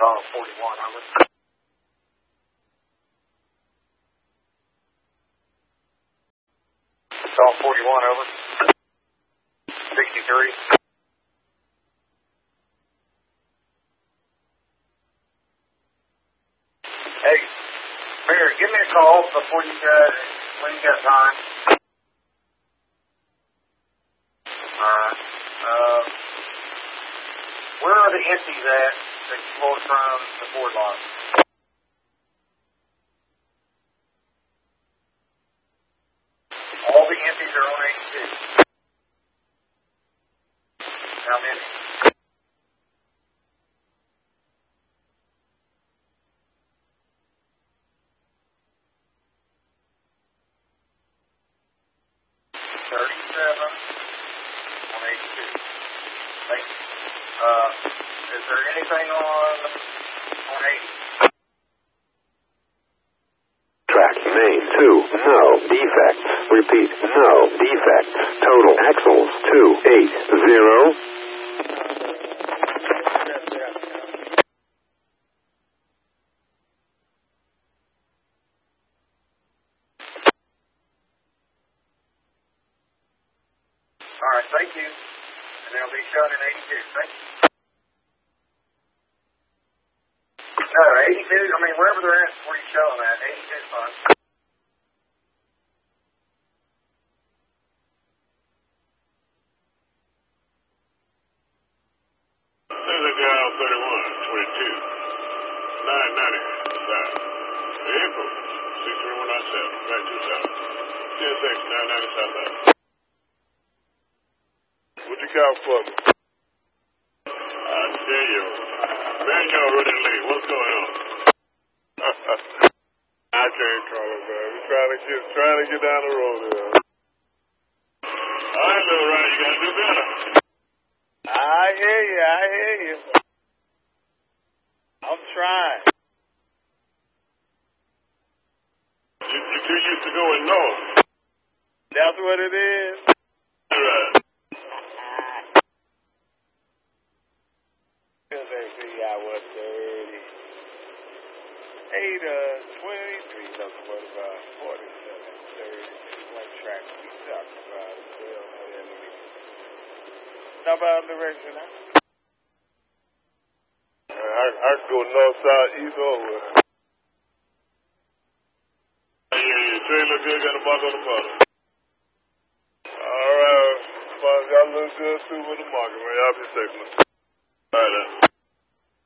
Call 41, over. Call 41, over. 63. Hey, Barry, give me a call before you got, when you got time. Alright. Where are the empties at that you pulled from the board lock? All the empties are on 82. How many? Thank you. Is there anything on 80? Track main 2, no defects. Repeat, no defects. Total axles 280. All right, thank you. And they'll be shown in 82. Thank you. No, 82, I mean, wherever they're at, where you show them at, 82 is fine. There's a guy on 31, 22, 990, south. Vehicle, 63197, back to south. CSX 990 southbound. What you got for me? I tell you, man, y'all running late. What's going on? I can't call it, man. We're trying to get down the road here. All right, little Ryan, you gotta do better. I hear you. I'm trying. You're too used to going north. That's what it is. Right. Because they see I was 30. 8, 23, no, 45, 47, 30. One track we talked about as well. How about direction, huh? I could go north, south, east, or west. Yeah, train look good, got a mark on the bottom. All right, y'all look good too with the market, man. Y'all be safe, man.